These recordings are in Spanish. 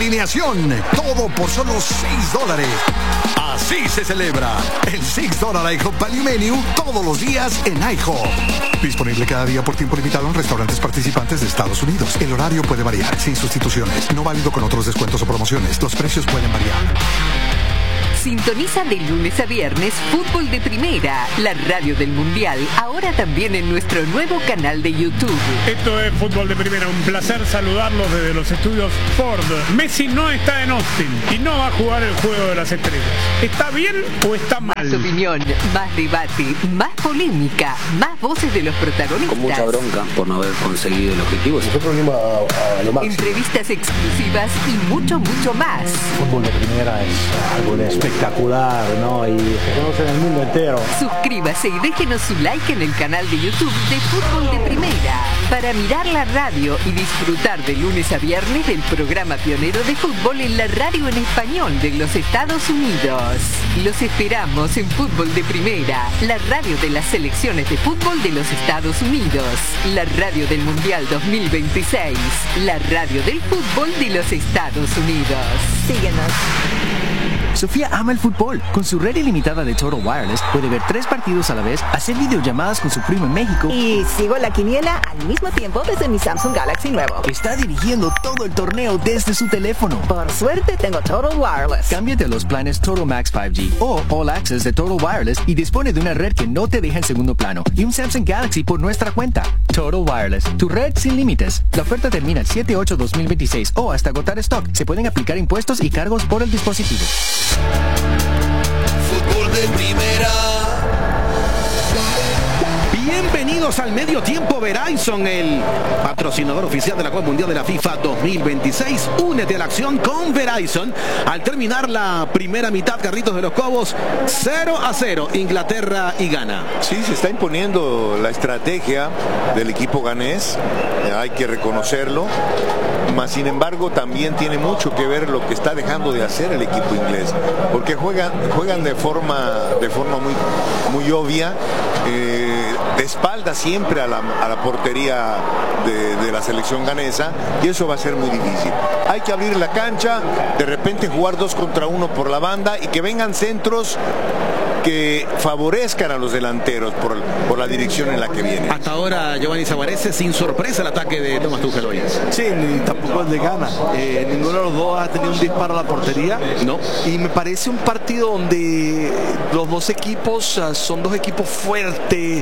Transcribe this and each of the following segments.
alineación. Todo por solo $6. Así se celebra el $6 IHOP Value Menu todos los días en IHOP. Disponible cada día por tiempo limitado en restaurantes participantes de Estados Unidos. El horario puede variar, sin sustituciones. No válido con otros descuentos o promociones. Los precios pueden variar. Sintoniza de lunes a viernes Fútbol de Primera, la radio del Mundial, ahora también en nuestro nuevo canal de YouTube. Esto es Fútbol de Primera, un placer saludarlos desde los estudios Ford. Messi no está en Austin y no va a jugar el Juego de las Estrellas. ¿Está bien o está mal? Más opinión, más debate, más polémica, más voces de los protagonistas. Con mucha bronca por no haber conseguido el objetivo. Nosotros venimos a lo máximo. Entrevistas exclusivas y mucho, mucho más. Fútbol de Primera es algo de espectacular, ¿no? Y se conoce en el mundo entero. Suscríbase y déjenos su like en el canal de YouTube de Fútbol de Primera para mirar la radio y disfrutar de lunes a viernes del programa pionero de fútbol en la radio en español de los Estados Unidos. Los esperamos en Fútbol de Primera, la radio de las selecciones de fútbol de los Estados Unidos, la radio del Mundial 2026, la radio del fútbol de los Estados Unidos. Síguenos. Sofía ama el fútbol. Con su red ilimitada de Total Wireless puede ver 3 partidos a la vez, hacer videollamadas con su primo en México y sigo la quiniela al mismo tiempo desde mi Samsung Galaxy nuevo. Está dirigiendo todo el torneo desde su teléfono. Por suerte tengo Total Wireless. Cámbiate a los planes Total Max 5G o All Access de Total Wireless y dispone de una red que no te deja en segundo plano y un Samsung Galaxy por nuestra cuenta. Total Wireless, tu red sin límites. La oferta termina el 7/8/2026 o hasta agotar stock. Se pueden aplicar impuestos y cargos por el dispositivo. Fútbol de Primera. Bienvenidos al Medio Tiempo Verizon, el patrocinador oficial de la Copa Mundial de la FIFA 2026. Únete a la acción con Verizon. Al terminar la primera mitad, Carlitos de los Cobos, 0-0, Inglaterra y Ghana. Sí, se está imponiendo la estrategia del equipo ganés, hay que reconocerlo. Mas, sin embargo, también tiene mucho que ver lo que está dejando de hacer el equipo inglés, porque juegan de forma muy obvia, de espalda siempre a la portería de la selección ganesa, y eso va a ser muy difícil. Hay que abrir la cancha, de repente jugar 2 contra 1 por la banda y que vengan centros que favorezcan a los delanteros por la dirección en la que viene. Hasta ahora Giovanni Savarese, sin sorpresa el ataque de Thomas Tuchel hoy. Sí, ni tampoco el de Ghana. Ninguno de los dos ha tenido un disparo a la portería. No. Y me parece un partido donde los dos equipos son dos equipos fuertes,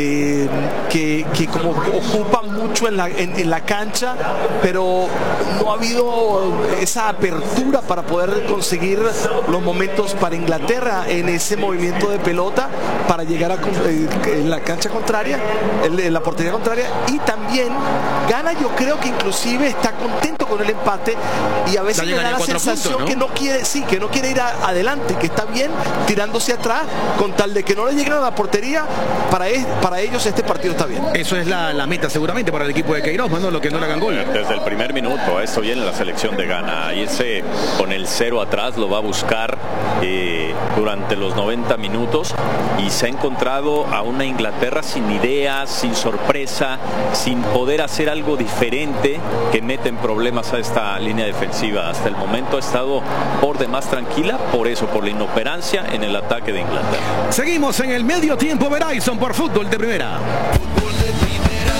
que como ocupan mucho en la cancha, pero no ha habido esa apertura para poder conseguir los momentos para Inglaterra en ese movimiento de pelota para llegar en la cancha contraria, en la portería contraria. Y también Ghana, yo creo que inclusive está contento con el empate, y a veces me da la sensación puntos, ¿no? que no quiere ir adelante, que está bien tirándose atrás con tal de que no le lleguen a la portería. Para ellos este partido está bien. Eso es la meta seguramente para el equipo de Queiroz, ¿no? Lo que no le hagan gol. Desde el primer minuto, a eso viene la selección de Ghana. Irse con el 0 atrás lo va a buscar durante los 90 minutos, y se ha encontrado a una Inglaterra sin ideas, sin sorpresa, sin poder hacer algo diferente que mete en problemas a esta línea defensiva. Hasta el momento ha estado por demás tranquila, por la inoperancia en el ataque de Inglaterra. Seguimos en el Medio Tiempo Verizon por Fútbol de Primera. Fútbol de Primera.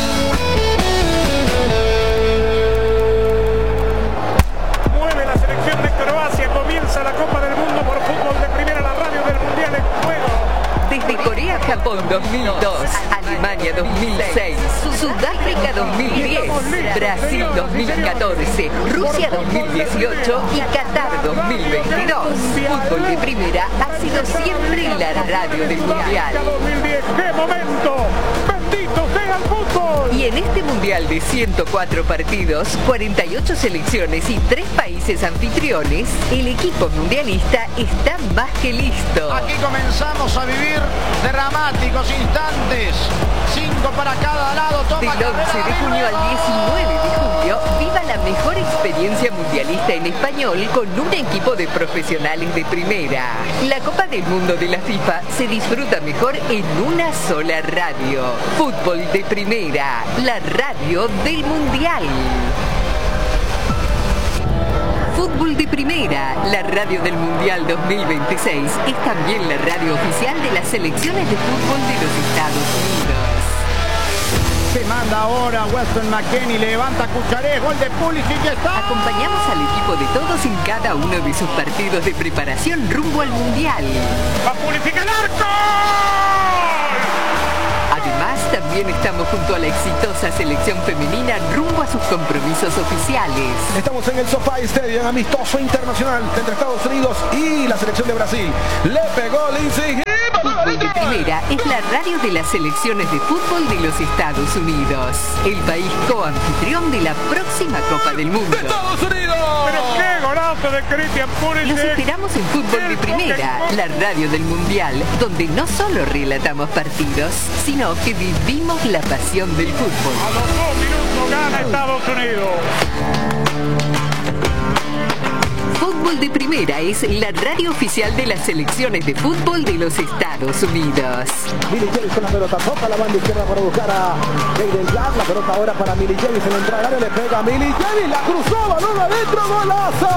Mueve la selección de Croacia, comienza la Copa del Mundo por Fútbol de Primera, la radio del Mundial en juego. Desde Corea, Japón 2002, Alemania 2006, Sudáfrica 2010, Brasil 2014, Rusia 2018 y Qatar 2022. Fútbol de Primera ha sido siempre la radio del Mundial. 2010, ¡qué momento! ¡Bendito sea el fútbol! Y en este Mundial de 104 partidos, 48 selecciones y 3 países anfitriones, el equipo mundialista está más que listo. Aquí comenzamos a vivir dramáticos instantes. 5 para cada lado. Toma Del 11 de junio al 19 de julio, viva la mejor experiencia mundialista en español con un equipo de profesionales de primera. La Copa del Mundo de la FIFA se disfruta mejor en una sola radio. Fútbol de Primera, la radio del Mundial. Fútbol de Primera, la radio del Mundial 2026, es también la radio oficial de las selecciones de fútbol de los Estados Unidos. Se manda ahora Weston McKennie, levanta Cucharé, gol de Pulisic, ya está. Acompañamos al equipo de todos en cada uno de sus partidos de preparación rumbo al Mundial. ¡Va Pulisic al arco! Además, también estamos junto a la exitosa selección femenina rumbo a sus compromisos oficiales. Estamos en el SoFi Stadium, amistoso internacional entre Estados Unidos y la selección de Brasil. Le pegó Lindsay. Fútbol de Primera es la radio de las selecciones de fútbol de los Estados Unidos, el país coanfitrión de la próxima Copa del Mundo. ¡Estados Unidos! ¡Pero qué golazo de Christian Pulisic! Los esperamos en Fútbol de Primera, la radio del Mundial, donde no solo relatamos partidos, sino que vivimos la pasión del fútbol. A los 2 minutos gana Estados Unidos. Fútbol de Primera es la radio oficial de las selecciones de fútbol de los Estados Unidos. Millie Javis con la pelota, toca la banda izquierda para buscar a Jayden Jack. La pelota ahora para Millie Javis en la entrada al área, le pega a Millie Javis, la cruzó, balón adentro, golazo.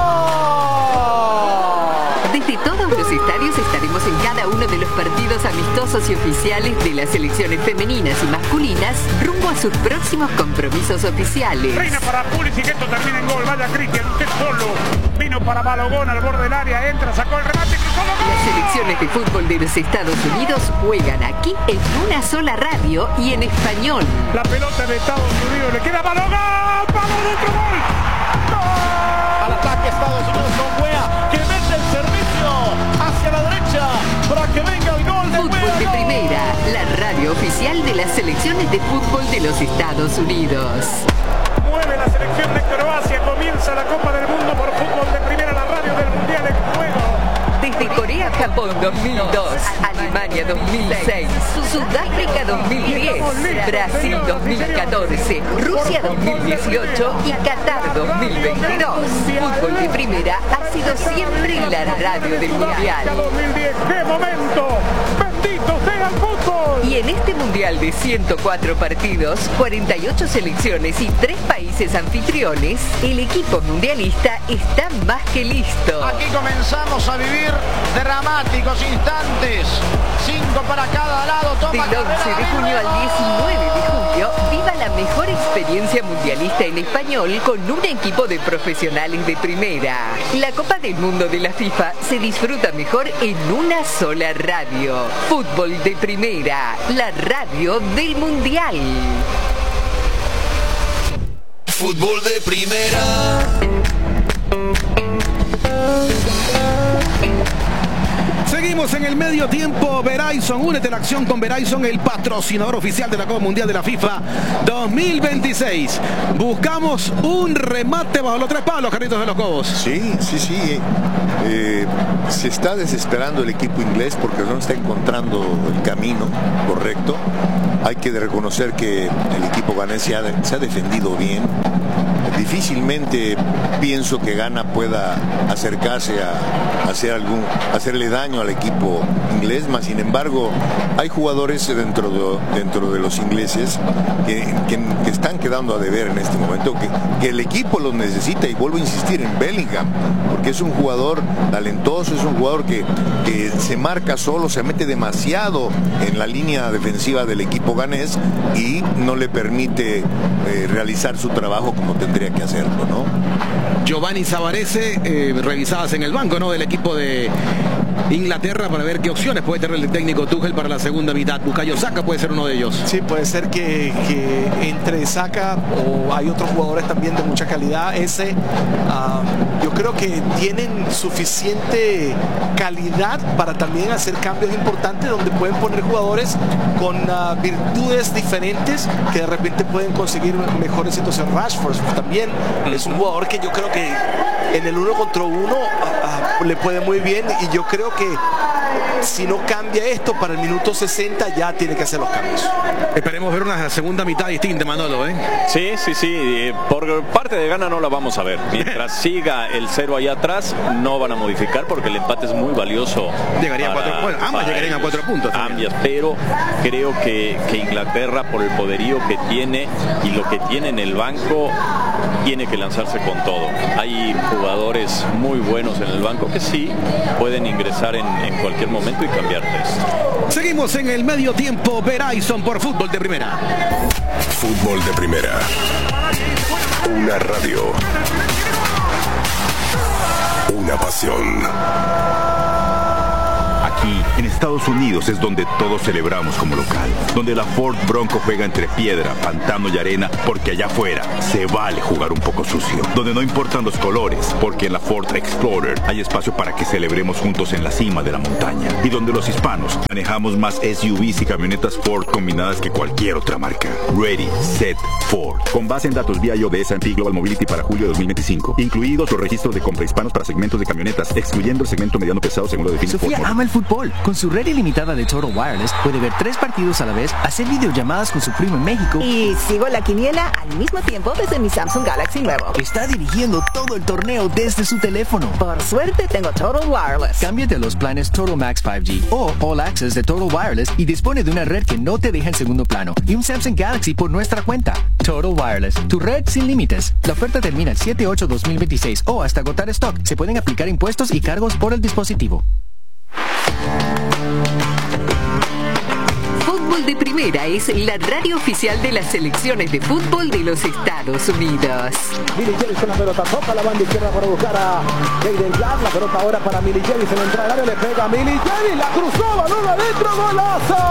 Desde todos los estadios estaremos en cada uno de los partidos amistosos y oficiales de las selecciones femeninas y masculinas rumbo a sus próximos compromisos oficiales. Reina para Pulisic, esto termina en gol. Vaya Cristian, usted solo. Vino para Balogón al borde del área, entra, sacó el remate, cruzó la gol. Las selecciones de fútbol de los Estados Unidos juegan aquí en una sola radio y en español. La pelota de Estados Unidos, le queda Balogón. ¡Vamos, otro gol! ¡Gol! Al ataque Estados Unidos con Wea, que mete el servicio hacia la derecha para que venga el gol de Fútbol de Primera, la radio oficial de las selecciones de fútbol de los Estados Unidos. Mueve la selección de Croacia, comienza la Copa del Mundo por Fútbol de Primera, la radio del Mundial en juego. Desde Corea-Japón 2002, Alemania 2006, Sudáfrica 2010, Brasil 2014, Rusia 2018 y Qatar 2022. Fútbol de Primera ha sido siempre la radio del Mundial. 2010, ¡qué momento! ¡Bendito sea el fútbol! Y en este Mundial de 104 partidos, 48 selecciones y 3 países anfitriones, el equipo mundialista está más que listo. Aquí comenzamos a vivir dramáticos instantes. 5 para cada lado. Toma Del 11 de junio al 19 de julio, viva la mejor experiencia mundialista en español con un equipo de profesionales de primera. La Copa del Mundo de la FIFA se disfruta mejor en una sola radio. Fútbol de Primera, la radio del Mundial. Fútbol de Primera. Seguimos en el medio tiempo. Verizon, únete a la acción con Verizon, el patrocinador oficial de la Copa Mundial de la FIFA 2026. Buscamos un remate bajo los 3 palos, Carlitos de los Cobos. Sí. Se está desesperando el equipo inglés porque no está encontrando el camino correcto. Hay que reconocer que el equipo ganés se ha defendido bien. Difícilmente pienso que Ghana pueda acercarse a hacerle daño al equipo inglés, mas sin embargo hay jugadores dentro de los ingleses que están quedando a deber en este momento, que el equipo los necesita, y vuelvo a insistir en Bellingham, porque es un jugador talentoso, es un jugador que se marca solo, se mete demasiado en la línea defensiva del equipo ganés y no le permite realizar su trabajo como tendría que hacerlo, ¿no? Giovanni Savarese, revisadas en el banco, ¿no?, del equipo de Inglaterra, para ver qué opciones puede tener el técnico Tuchel para la segunda mitad. Bukayo Saka puede ser uno de ellos. Sí, puede ser que entre Saka o hay otros jugadores también de mucha calidad. Yo creo que tienen suficiente calidad para también hacer cambios importantes, donde pueden poner jugadores con virtudes diferentes que de repente pueden conseguir mejores situaciones. Rashford también es un jugador que yo creo que en el 1 contra 1 le puede muy bien, y yo creo que si no cambia esto para el minuto 60 ya tiene que hacer los cambios. Esperemos ver una segunda mitad distinta, Manolo, ¿eh? Sí. Por parte de Ghana no la vamos a ver. Mientras siga el 0 allá atrás, no van a modificar porque el empate es muy valioso. Llegarían ambas llegarían a 4 puntos. Ambas, pero creo que Inglaterra, por el poderío que tiene y lo que tiene en el banco, tiene que lanzarse con todo. Hay jugadores muy buenos en el banco que sí pueden ingresar en cualquier momento y cambiarte esto. Seguimos en el medio tiempo. Verizon por Fútbol de Primera. Fútbol de Primera. Una radio. Una pasión. Aquí, en Estados Unidos, es donde todos celebramos como local. Donde la Ford Bronco juega entre piedra, pantano y arena, porque allá afuera se vale jugar un poco sucio. Donde no importan los colores, porque en la Ford Explorer hay espacio para que celebremos juntos en la cima de la montaña. Y donde los hispanos manejamos más SUVs y camionetas Ford combinadas que cualquier otra marca. Ready, Set, Ford. Con base en datos VIO de S&P Global Mobility para julio de 2025. Incluidos los registros de compra hispanos para segmentos de camionetas, excluyendo el segmento mediano pesado según lo define Sofía Ford. ama el fútbol. Con su red ilimitada de Total Wireless puede ver 3 partidos a la vez, hacer videollamadas con su primo en México y sigo la quiniela al mismo tiempo desde mi Samsung Galaxy nuevo. Está dirigiendo todo el torneo desde su teléfono. Por suerte tengo Total Wireless. Cámbiate a los planes Total Max 5G o All Access de Total Wireless y dispone de una red que no te deja en segundo plano y un Samsung Galaxy por nuestra cuenta. Total Wireless, tu red sin límites. La oferta termina el 7/8/2026 o hasta agotar stock. Se pueden aplicar impuestos y cargos por el dispositivo. Fútbol de Primera es la radio oficial de las selecciones de fútbol de los Estados Unidos. Millie Javis con la pelota, toca la banda izquierda para buscar a Jaden Jack. La pelota ahora para Millie Javis en la entrada al área, le pega a Millie Javis, la cruzó, balón adentro, golazo.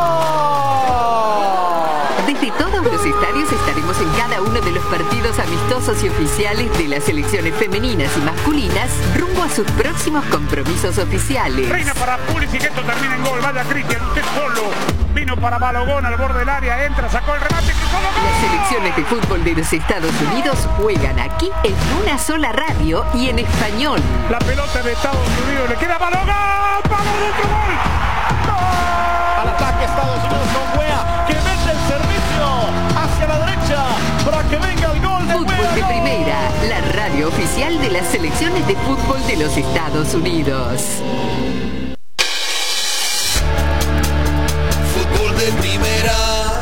Desde todos los estadios estaremos en cada uno de los partidos amistosos y oficiales de las selecciones femeninas y masculinas rumbo a sus próximos compromisos oficiales. Reina para Pulisic, esto termina en gol. Vaya Cristian, usted solo. Vino para Balogón al borde del área, entra, sacó el remate, cruzó el gol. Las selecciones de fútbol de los Estados Unidos juegan aquí en una sola radio y en español. La pelota de Estados Unidos le queda a Balogón. ¡Vamos dentro, gol! Al ataque Estados Unidos con Wea, que mete el servicio hacia la derecha para que venga el gol de Fútbol Wea. de Primera, la radio oficial de las selecciones de fútbol de los Estados Unidos. Fútbol de Primera.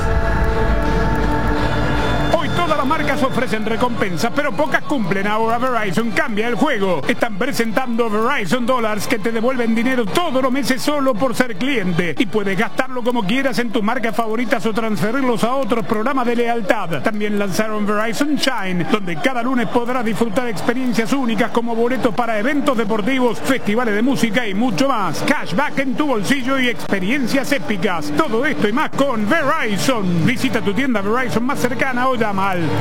Hoy todas las marcas ofrecen recompensas, pero pocas cumplen. Ahora Verizon cambia el juego. Están presentando Verizon Dollars que te devuelven dinero todos los meses solo por ser cliente. Y puedes gastarlo como quieras en tus marcas favoritas o transferirlos a otros programas de lealtad. También lanzaron Verizon Shine, donde cada lunes podrás disfrutar experiencias únicas como boletos para eventos deportivos, festivales de música y mucho más. Cashback en tu bolsillo y experiencias épicas. Todo esto y más con Verizon. Visita tu tienda Verizon más cercana o llama al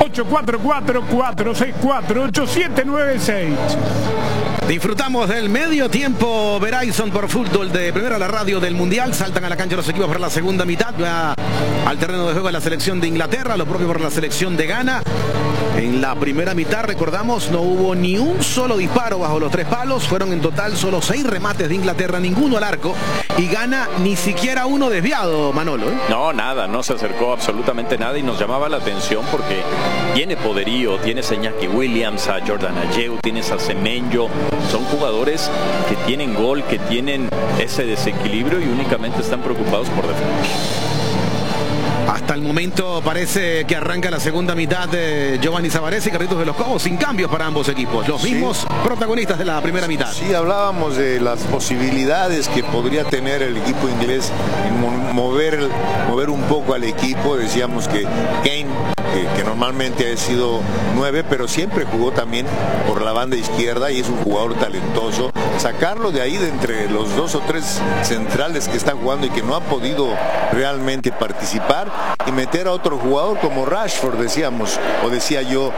844-464-8796. Disfrutamos del medio tiempo. Verizon por Fútbol de Primera, la radio del Mundial. Saltan a la cancha los equipos para la segunda mitad. Va al terreno de juego la selección de Inglaterra, lo propio por la selección de Ghana. En la primera mitad, recordamos, no hubo ni un solo disparo bajo los 3 palos. Fueron en total solo 6 remates de Inglaterra, ninguno al arco. Y Ghana ni siquiera uno desviado, Manolo, ¿eh? No, nada, no se acercó absolutamente nada y nos llamaba la atención porque tiene poderío, tienes a Iñaki Williams, a Jordan Ayew, tienes a Semenyo. Son jugadores que tienen gol, que tienen ese desequilibrio y únicamente están preocupados por defender. Hasta el momento parece que arranca la segunda mitad de Giovanni Savarese y Carlitos de los Cobos, sin cambios para ambos equipos. Los mismos protagonistas de la primera mitad. Sí, hablábamos de las posibilidades que podría tener el equipo inglés en mover un poco al equipo. Decíamos que Kane, que normalmente ha sido 9, pero siempre jugó también por la banda izquierda y es un jugador talentoso. Sacarlo de ahí, de entre los 2 o 3 centrales que están jugando y que no ha podido realmente participar, y meter a otro jugador como Rashford, decíamos, o decía yo,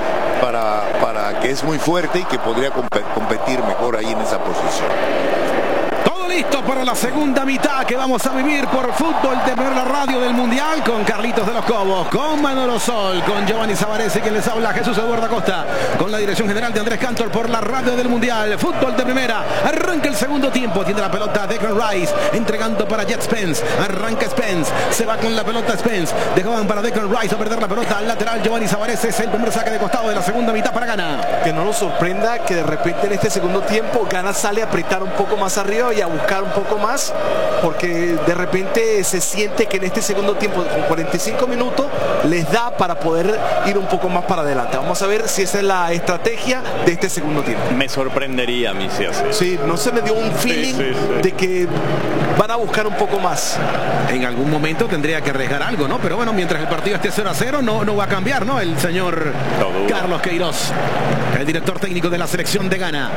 para que es muy fuerte y que podría competir mejor ahí en esa posición. listo para la segunda mitad que vamos a vivir por Fútbol de Primera Radio del Mundial con Carlitos de los Cobos, con Manolo Sol, con Giovanni Savarese, quien les habla, Jesús Eduardo Acosta, con la dirección general de Andrés Cantor por la radio del Mundial. Fútbol de Primera, arranca el segundo tiempo, tiene la pelota Declan Rice, entregando para Jet Spence, arranca Spence, se va con la pelota Spence, dejaban para Declan Rice a perder la pelota al lateral Giovanni Savarese, es el primer saque de costado de la segunda mitad para Ghana. Que no nos sorprenda que de repente en este segundo tiempo Ghana sale a apretar un poco más arriba y a buscar un poco más, porque de repente se siente que en este segundo tiempo con 45 minutos les da para poder ir un poco más para adelante. Vamos a ver si esa es estrategia de este segundo tiempo. Me sorprendería a mí si así. Sí, no se me dio un feeling de que van a buscar un poco más. En algún momento tendría que arriesgar algo, ¿no? Pero bueno, mientras el partido esté 0-0 no va a cambiar, ¿no? El señor Carlos Queiroz, el director técnico de la selección de Ghana.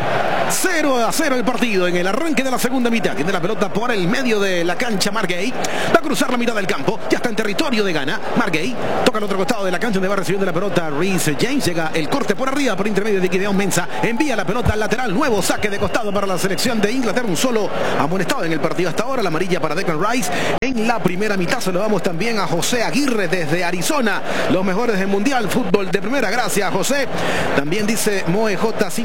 0-0 el partido en el arranque de la segunda mitad. Tiene la pelota por el medio de la cancha Margay. Va a cruzar la mitad del campo. Ya está en territorio de Ghana. Margay toca al otro costado de la cancha donde va recibiendo la pelota Reece James. Llega el corte por arriba por intermedio de Gideon Mensah. Envía la pelota al lateral. Nuevo saque de costado para la selección de Inglaterra. Un solo amonestado en el partido hasta ahora. La amarilla para Declan Rice. En la primera mitad se lo damos también a José Aguirre desde Arizona. Los mejores del Mundial. Fútbol de Primera. Gracias, José. También dice Moe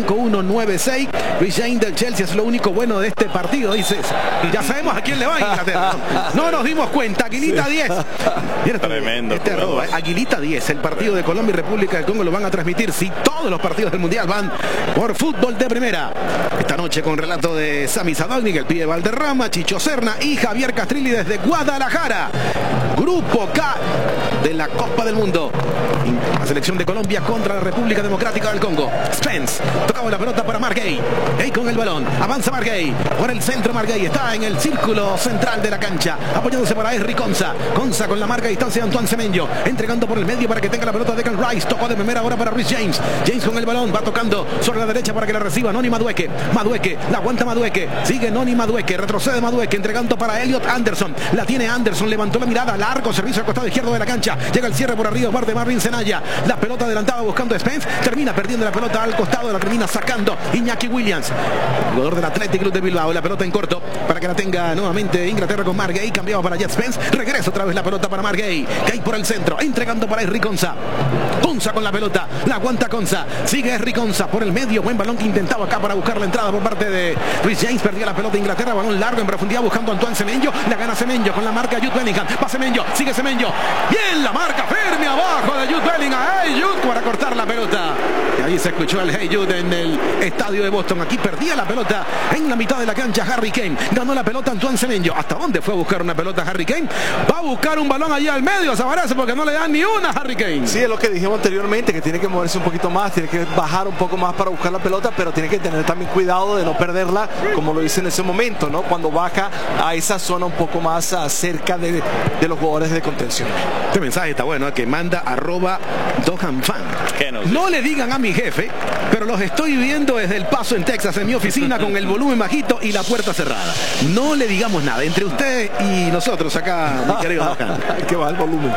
J5196. Reece James del Chelsea es lo único bueno de este partido. Dices, ya sabemos a quién le va a Inglaterra. No nos dimos cuenta. Aguilita 10. Tremendo. Aguilita 10. El partido de Colombia y República del Congo lo van a transmitir. Si todos los partidos del Mundial van por Fútbol de Primera. Esta noche con relato de Sami Sadovnik, el pibe Valderrama, Chicho Serna y Javier Castrilli desde Guadalajara. Grupo K de la Copa del Mundo. La selección de Colombia contra la República Democrática del Congo. Spence tocaba la pelota para Margay. Gay con el balón. Avanza Margay. Por el centro Margay. Está en el círculo central de la cancha. Apoyándose para Henry Konsa. Konsa con la marca distancia de Antoine Semenyo. Entregando por el medio para que tenga la pelota de Declan Rice. Tocó de primera ahora para Reece James. James con el balón. Va tocando sobre la derecha para que la reciba Noni Madueke. Madueke. La aguanta Madueke. Sigue Noni Madueke. Retrocede Madueke. Entregando para Elliot Anderson. La tiene Anderson. Levantó la mirada. Largo servicio al costado izquierdo de la cancha. Llega el cierre por arriba parte de Marvin Senaya. La pelota adelantada buscando a Spence. Termina perdiendo la pelota al costado. La termina sacando Iñaki Williams, jugador del Athletic Club de Bilbao. La pelota en corto para que la tenga nuevamente Inglaterra con Margay. Cambiaba para Jet Spence. Regresa otra vez la pelota para Margay. Gay por el centro. Entregando para Henry Konsa. Konsa con la pelota. La aguanta Konsa. Sigue Henry Konsa por el medio. Buen balón que intentaba acá para buscar la entrada por parte de Reece James. Perdía la pelota Inglaterra. Balón largo en profundidad buscando a Antoine Semenyo. La gana Semenyo con la marca Jude Bellingham. Va Semenyo. Sigue Semenyo. Bien la marca firme abajo de Jude Bellingham. Hey Jude para cortar la pelota. Y ahí se escuchó el Hey Jude en el estadio de Boston. Aquí perdía la pelota en la mitad de la cancha Harry Kane. Ganó la pelota Antoine Semenyo. ¿Hasta dónde fue a buscar una pelota Harry Kane? Va a buscar un balón allá al medio, Sabarase, porque no le dan ni una a Harry Kane. Sí, es lo que dijimos anteriormente, que tiene que moverse un poquito más, tiene que bajar un poco más para buscar la pelota, pero tiene que tener también cuidado de no perderla, como lo hice en ese momento, ¿no? Cuando baja a esa zona un poco más cerca de los jugadores de contención. Este mensaje está bueno, que manda @DohanFan. No le digan a mi jefe, pero los estoy viendo desde El Paso en Texas, en mi oficina, con el volumen bajito y la puerta cerrada. No le digamos nada, entre usted y nosotros acá, mi querido Dohan. Que va el volumen.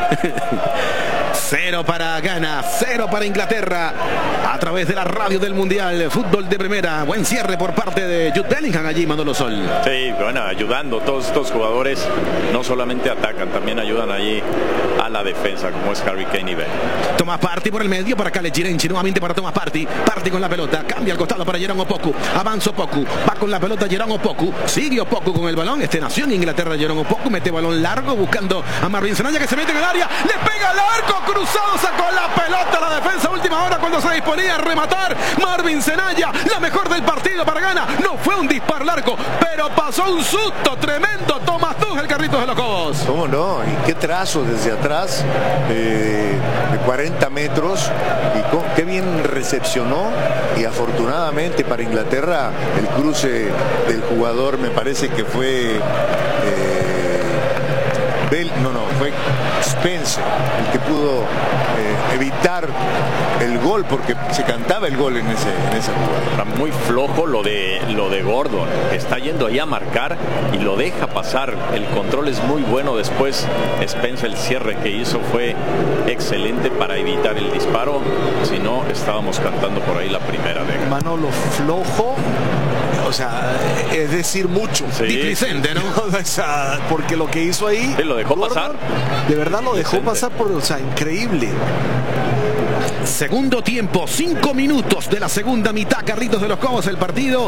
0 para Ghana, 0 para Inglaterra, a través de la radio del Mundial. Fútbol de Primera. Buen cierre por parte de Jude Bellingham allí, Manolo Sol. Sí, bueno, ayudando. Todos estos jugadores no solamente atacan, también ayudan allí a la defensa, como es Harry Kane y Ben. Tomás Partey por el medio para Khaled Girenchi, nuevamente para Tomás Partey. Partey con la pelota, cambia al costado para Jerome Opoku. Avanza Opoku, va con la pelota Jerome Opoku. Sigue Opoku con el balón. Nació en Inglaterra Jerome Opoku. Mete balón largo buscando a Marvin Senaya, que se mete en el área. Le pega al arco cruzado, sacó la pelota a la defensa última hora cuando se disponía a rematar Marvin Senaya. La mejor del partido para Ghana. No fue un disparo largo, pero pasó un susto tremendo. Tomás Tuchel, Carritos de los Cobos. ¿Cómo no? Y qué trazo desde atrás de 40 metros. Y qué bien recepcionó. Y afortunadamente para Inglaterra el cruce del jugador, me parece que fue fue Spencer el que pudo evitar el gol, porque se cantaba el gol en esa jugada. Está muy flojo lo de Gordon, está yendo ahí a marcar y lo deja pasar. El control es muy bueno. Después Spencer, el cierre que hizo fue excelente para evitar el disparo. Si no, estábamos cantando por ahí la primera de Manolo, flojo. O sea, es decir mucho. Sí. Displicente, ¿no? O sea, porque lo que hizo ahí... Sí, lo dejó Gordon, pasar. De verdad lo dejó pasar por... O sea, increíble. Segundo tiempo, 5 minutos de la segunda mitad. Carlitos de los Cobos, el partido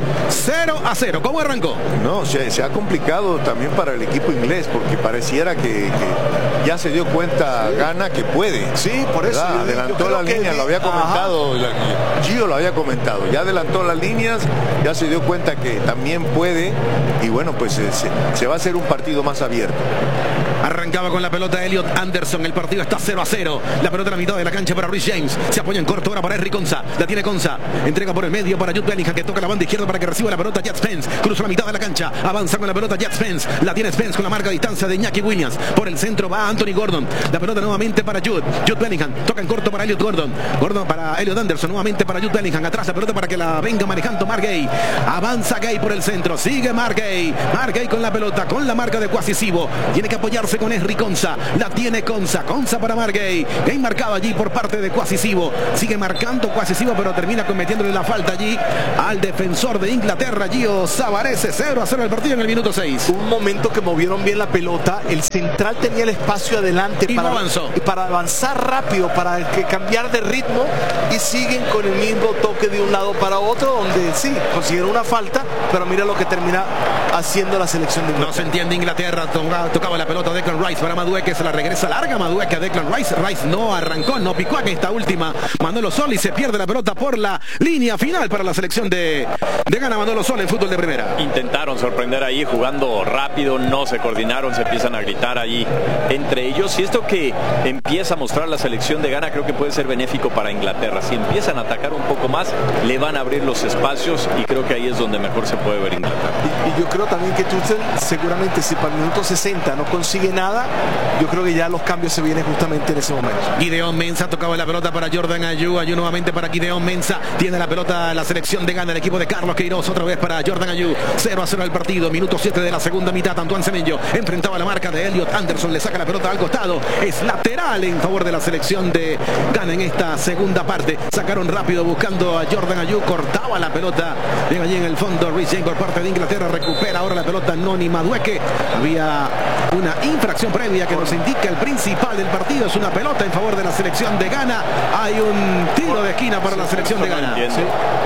0-0. ¿Cómo arrancó? No, se ha complicado también para el equipo inglés, porque pareciera que ya se dio cuenta Ghana que puede. Sí, por eso. Adelantó la línea, lo había comentado, Gio lo había comentado. Ya adelantó las líneas, ya se dio cuenta que también puede. Y bueno, pues se va a hacer un partido más abierto. Arrancaba con la pelota Elliot Anderson. El partido está 0-0. La pelota a la mitad de la cancha para Rhys James. Se apoya en corto ahora para Henry Konsa. La tiene Konsa. Entrega por el medio para Jude Bellingham, que toca la banda izquierda para que reciba la pelota Jet Spence. Cruza la mitad de la cancha. Avanza con la pelota Jet Spence. La tiene Spence con la marca a distancia de Iñaki Williams. Por el centro va Anthony Gordon. La pelota nuevamente para Jude Bellingham. Toca en corto para Elliot Gordon. Gordon para Elliot Anderson. Nuevamente para Jude Bellingham. Atrás la pelota para que la venga manejando Mark Gay. Avanza Gay por el centro. Sigue Mark Gay. Mark Gay con la pelota. Con la marca de Quasisivo. Tiene que apoyarse con Henry Konsa. La tiene Konsa para Mark Gay. Gay marcado allí por parte de Quasisivo. Sigue marcando Quasisivo, pero termina cometiéndole la falta allí al defensor de Inglaterra, Gio Savarese. 0-0 el partido en el minuto 6. Un momento que movieron bien la pelota. El central tenía el espacio adelante y para, no avanzó. Para avanzar rápido, para cambiar de ritmo, y siguen con el mismo toque de un lado para otro, donde sí, consiguieron una falta, pero mira lo que termina haciendo la selección de Inglaterra. No se entiende Inglaterra. Tocaba la pelota Declan Rice para Madueke, se la regresa larga Madueke a Declan Rice. Rice no arrancó, no picó en esta última. Manolo Sol, y se pierde la pelota por la línea final para la selección de Ghana. Manolo Sol en fútbol de primera. Intentaron sorprender ahí jugando rápido, no se coordinaron, se empiezan a gritar allí entre ellos, y esto que empieza a mostrar la selección de Ghana creo que puede ser benéfico para Inglaterra. Si empiezan a atacar un poco más, le van a abrir los espacios, y creo que ahí es donde mejor se puede ver Inglaterra. Y yo creo también que Tuchel seguramente, si para el minuto 60 no consigue nada, yo creo que ya los cambios se vienen justamente en ese momento. Gideon Mensah tocaba la pelota para Jordan Ayew. Ayew nuevamente para Gideon Mensah. Tiene la pelota la selección de Ghana, el equipo de Carlos Queiroz. Otra vez para Jordan Ayew. 0-0 el partido. Minuto 7 de la segunda mitad. Antoine Semenyo enfrentaba la marca de Elliot Anderson. Le saca la pelota al costado. Es lateral en favor de la selección de Ghana en esta segunda parte. Sacaron rápido buscando a Jordan Ayew. Cortaba la pelota. Bien allí en el fondo Rhys James por parte de Inglaterra. Recupera ahora la pelota Noni Madueke. Había una infracción previa que nos indica el principal del partido. Es una pelota en favor de la selección de Ghana. Hay un tiro de esquina para la selección de Ghana. ¿Sí?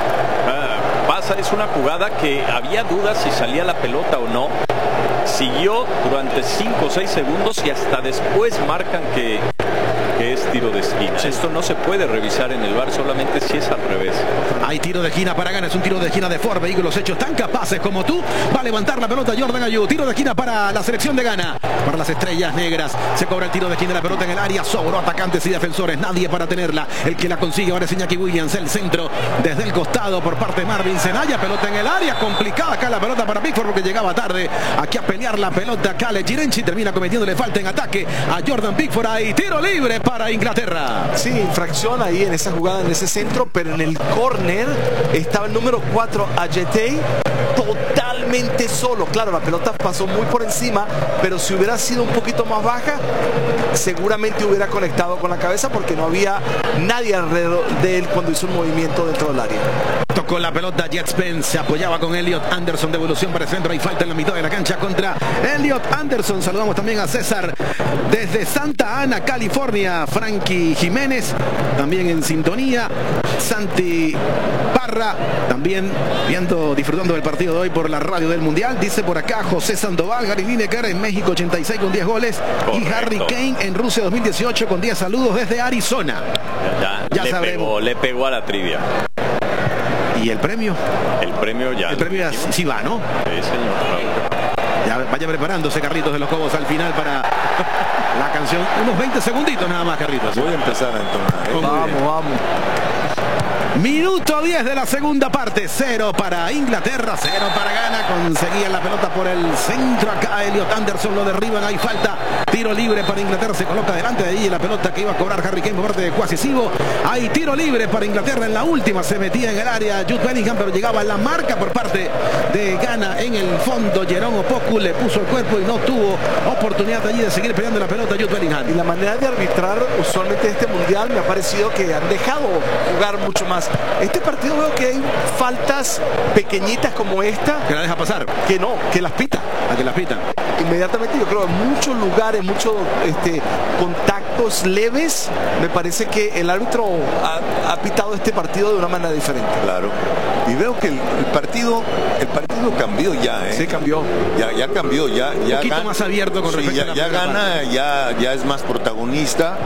Pasa, es una jugada que había dudas si salía la pelota o no. Siguió durante 5 o 6 segundos y hasta después marcan que es tiro de esquina. Esto no se puede revisar en el VAR, solamente si es al revés. Hay tiro de esquina para Ghana, es un tiro de esquina de Ford Vehículos hechos tan capaces como tú. Va a levantar la pelota Jordan Ayew. Tiro de esquina para la selección de Ghana. Para las estrellas negras. Se cobra el tiro de esquina, la pelota en el área. Sobró atacantes y defensores. Nadie para tenerla. El que la consigue ahora es Iñaki Williams. El centro desde el costado por parte de Marvin Senaya. Pelota en el área. Complicada acá la pelota para Pickford porque llegaba tarde aquí a pelear la pelota. Kale Girenchi termina cometiéndole falta en ataque a Jordan Pickford. Hay tiro libre para Inglaterra. Sí, infracción ahí en esa jugada, en ese centro, pero en el córner estaba el número 4 Ajetey totalmente solo. Claro, la pelota pasó muy por encima, pero si hubiera sido un poquito más baja, seguramente hubiera conectado con la cabeza porque no había nadie alrededor de él cuando hizo un movimiento dentro del área. Tocó la pelota Jet Spence, se apoyaba con Elliot Anderson, devolución para el centro, hay falta en la mitad de la cancha contra Elliot Anderson. Saludamos también a César desde Santa Ana, California. Frankie Jiménez también en sintonía. Santi Parra también disfrutando del partido de hoy por la radio del Mundial. Dice por acá José Sandoval, Gary Lineker en México 86 con 10 goles. Correcto. Y Harry Kane en Rusia 2018 con 10 saludos desde Arizona. Ya sabremos. Le pegó a la trivia. ¿Y el premio? El premio ya. El premio sí va, ¿no? Sí, señor. Ya vaya preparándose Carlitos de los Cobos al final para la canción. Unos 20 segunditos nada más, Carlitos. Voy a empezar a entonar. Vamos. Minuto 10 de la segunda parte. 0 para Inglaterra, 0 para Ghana. Conseguía la pelota por el centro acá. Elliot Anderson lo derriban. Hay falta. Tiro libre para Inglaterra. Se coloca delante de allí la pelota que iba a cobrar Harry Kane por parte de Quasisivo. Hay tiro libre para Inglaterra. En la última se metía en el área Jude Bellingham, pero llegaba la marca por parte de Ghana en el fondo. Jerome Opoku le puso el cuerpo y no tuvo oportunidad allí de seguir peleando la pelota Jude Bellingham. Y la manera de arbitrar usualmente este mundial me ha parecido que han dejado jugar mucho más faltas. Este partido veo que hay faltas pequeñitas como esta. Que la deja pasar. Que no, que las pita. A que las pita. Inmediatamente yo creo en muchos lugares, muchos contactos leves, me parece que el árbitro ha pitado este partido de una manera diferente. Claro. Y veo que el partido cambió ya, ¿eh? Sí, cambió. Ya cambió, ya un poquito más abierto con respecto a la ya gana, ya es más protagonista,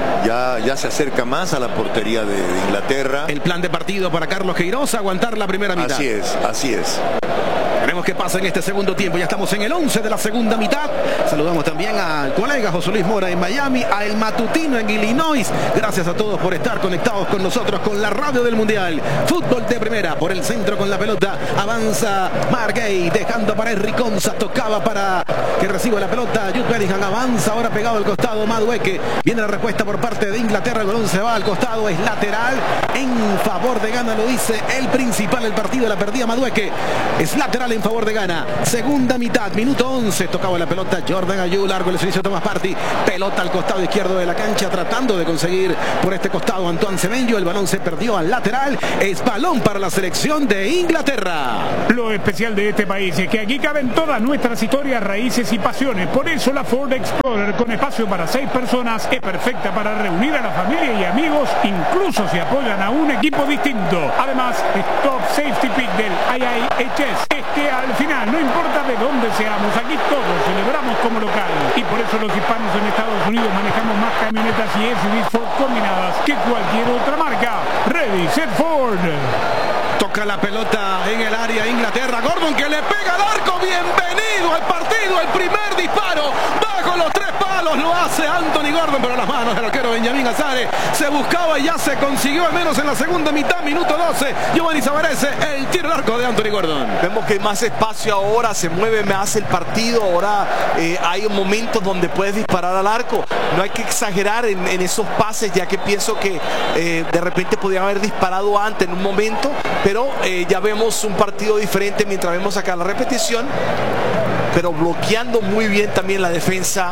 ya se acerca más a la portería de Inglaterra. El plan de partido para Carlos Queiroz, aguantar la primera mitad. Así es. Veremos qué pasa en este segundo tiempo. Ya estamos en el 11 de la segunda mitad. Saludamos también al colega José Luis Mora en Miami, a El Matutino en Illinois. Gracias a todos por estar conectados con nosotros, con la radio del Mundial. Fútbol de primera, por el centro con la pelota. Avanza Margay, dejando para Henry Conza. Tocaba para que reciba la pelota Jude Bellingham. Avanza ahora pegado al costado Madueke. Viene la respuesta por parte de Inglaterra. El balón se va al costado, es lateral en favor de Ghana, lo dice el principal. El partido la perdía Madueke. Es lateral en favor de Ghana. Segunda mitad, minuto 11. Tocaba la pelota Jordan Ayew, largo el servicio Thomas Partey. Pelota al costado izquierdo de la cancha, tratando de conseguir por este costado Antoine Semenyo. El balón se perdió al lateral. Es balón para la selección de Inglaterra. Lo especial de este país es que aquí caben todas nuestras historias, raíces y pasiones. Por eso la Ford Explorer, con espacio para 6 personas, es perfecta para reunir a la familia y amigos, incluso si apoyan a un equipo distinto. Además, es Top Safety Pick del IIHS. Al final, no importa de dónde seamos, aquí todos celebramos como local. Y por eso los hispanos en Estados Unidos manejamos más camionetas y SUVs Ford combinadas que cualquier otra marca. Ready, set, Ford. Toca la pelota en el área Inglaterra. Gordon que le pega al arco. Bienvenido al partido. El primer disparo bajo los 3 palos. Lo hace Anthony Gordon, pero las manos del arquero Benjamín Azare se buscaba y ya se consiguió, al menos en la segunda mitad, minuto 12. Giovanni Savarese, el tiro al arco de Anthony Gordon. Vemos que hay más espacio ahora, se mueve más el partido. Ahora hay momentos donde puedes disparar al arco. No hay que exagerar en esos pases, ya que pienso que de repente podían haber disparado antes en un momento, pero ya vemos un partido diferente mientras vemos acá la repetición, pero bloqueando muy bien también la defensa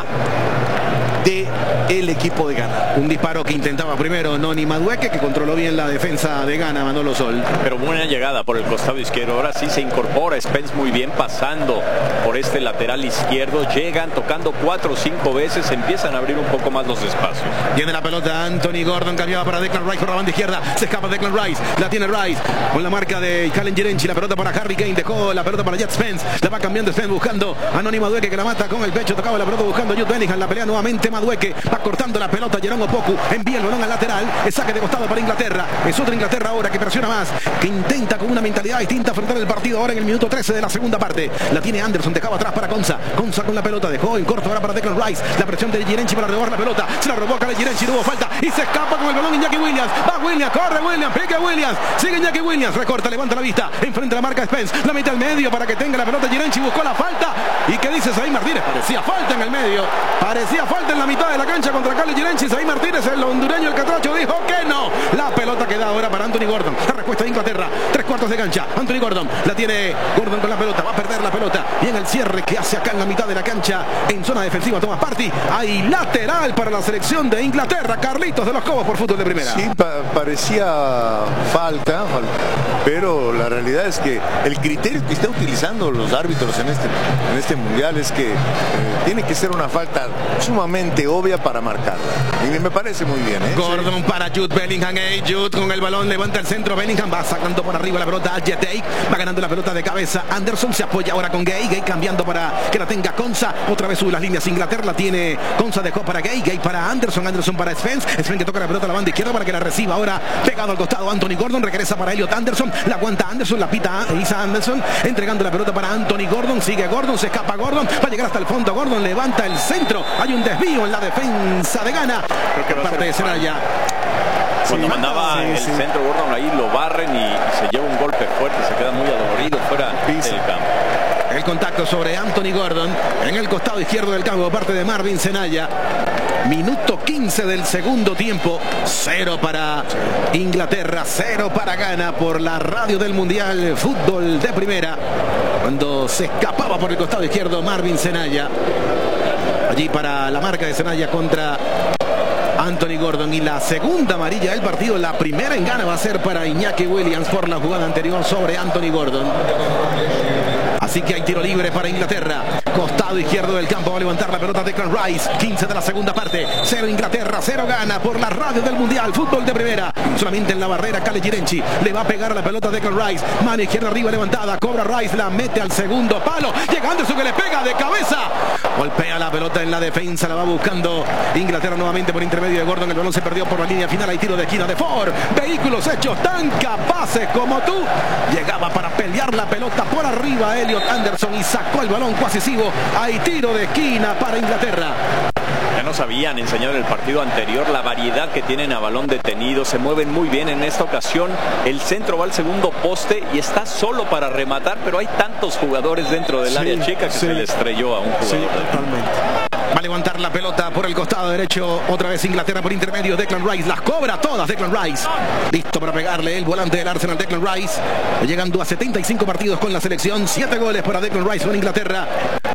del equipo de Ghana. Un disparo que intentaba primero Noni Madueke, que controló bien la defensa de Ghana, Manolo Sol. Pero buena llegada por el costado izquierdo. Ahora sí se incorpora Spence muy bien, pasando por este lateral izquierdo. Llegan tocando 4 o 5 veces, empiezan a abrir un poco más los espacios. Tiene la pelota Anthony Gordon, cambiaba para Declan Rice por la banda izquierda. Se escapa Declan Rice, la tiene Rice con la marca de Calen Jirenchi. La pelota para Harry Kane, dejó la pelota para Jet Spence. La va cambiando Spence, buscando a Noni Madueke, que la mata con el pecho. Tocaba la pelota buscando a Jude Bellingham. La pelea nuevamente Madueke, va cortando la pelota. Jerome Opoku envía el balón al lateral. El saque de costado para Inglaterra. Es otra Inglaterra ahora que presiona más, que intenta con una mentalidad distinta afrontar el partido. Ahora en el minuto 13 de la segunda parte. La tiene Anderson, dejaba atrás para Conza. Conza con la pelota, dejó en corto ahora para Declan Rice. La presión de Jirenchi para robar la pelota. Se la robó Calen Jirenchi, no hubo falta y se escapa con el balón Iñaki Williams. Va Williams, corre Williams, pique Williams. Sigue Iñaki Williams, recorta, levanta la vista. Enfrente la marca Spence. La mete al medio para que tenga la pelota Jirenchi. Buscó la falta. ¿Y qué dice Zaid Martínez? Parecía falta en el medio. Parecía falta en la mitad de la cancha contra Calen Jirenchi. Zaid Martínez, el hondureño, el catracho, dijo que no. La pelota queda ahora para Anthony Gordon. La respuesta de Inglaterra. 3/4 de cancha. Anthony Gordon. La tiene Gordon con la pelota. Va a perder la pelota. Y en el cierre que hace acá en la mitad de la cancha, en zona defensiva, Thomas Partey. Hay lateral para la selección de Inglaterra. Carlitos de los Cobos por Fútbol de Primera. Sí, parecía falta, pero la realidad es que el criterio que están utilizando los árbitros en este mundial es que tiene que ser una falta sumamente obvia para marcarla. Y me parece muy bien, ¿eh? Gordon para Jude Bellingham. Jude con el balón, levanta el centro. Bellingham va sacando por arriba la pelota a Jetake. Va ganando la pelota de cabeza. Anderson se apoya ahora con Gay. Gay cambiando para que la tenga Conza. Otra vez sube las líneas. Inglaterra la tiene Conza, dejó para Gay. Gay para Anderson. Anderson para Spence. Spence que toca la pelota a la banda izquierda para que la reciba. Ahora pegado al costado Anthony Gordon. Regresa para Elliot Anderson. La aguanta Anderson. La pita Isa Anderson. Entregando la pelota para Anthony Gordon. Sigue Gordon. Se escapa Gordon. Va a llegar hasta el fondo. Gordon levanta el centro. Hay un desvío en la defensa de Ghana. Creo que parte de Senaya. Cuando mandaba el centro Gordon, ahí lo barren y se lleva un golpe fuerte, se queda muy adolorido fuera del campo. El contacto sobre Anthony Gordon en el costado izquierdo del campo, parte de Marvin Senaya. Minuto 15 del segundo tiempo. 0 para Inglaterra, 0 para Ghana por la radio del Mundial Fútbol de Primera. Cuando se escapaba por el costado izquierdo Marvin Senaya. Allí para la marca de Senaya contra Anthony Gordon. Y la segunda amarilla del partido, la primera en Ghana va a ser para Iñaki Williams por la jugada anterior sobre Anthony Gordon. Así que hay tiro libre para Inglaterra. Costado izquierdo del campo va a levantar la pelota Declan Rice. 15 de la segunda parte. 0 Inglaterra, 0 Ghana por la radio del Mundial. Fútbol de primera. Solamente en la barrera Kale Girenchi. Le va a pegar a la pelota Declan Rice. Mano izquierda arriba levantada. Cobra Rice. La mete al segundo palo. Llegando eso que le pega de cabeza. Golpea la pelota en la defensa. La va buscando Inglaterra nuevamente por intermedio de Gordon. El balón se perdió por la línea final. Hay tiro de esquina de Ford. Vehículos hechos tan capaces como tú. Llegaba para pelear la pelota por arriba Elliot Anderson y sacó el balón cohesivo. Hay tiro de esquina para Inglaterra. Ya nos habían enseñado en el partido anterior la variedad que tienen a balón detenido. Se mueven muy bien en esta ocasión. El centro va al segundo poste y está solo para rematar, pero hay tantos jugadores dentro del área chica que se le estrelló a un jugador. Sí, totalmente. Va a levantar la pelota por el costado derecho. Otra vez Inglaterra por intermedio. Declan Rice las cobra todas. Declan Rice listo para pegarle el volante del Arsenal. Declan Rice llegando a 75 partidos con la selección. 7 goles para Declan Rice con Inglaterra,